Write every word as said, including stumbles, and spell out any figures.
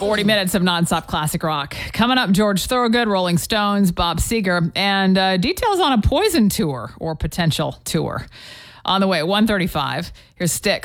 forty minutes of nonstop classic rock. Coming up, George Thorogood, Rolling Stones, Bob Seger, and uh, details on a Poison tour or potential tour. On the way at one thirty-five, here's Styx.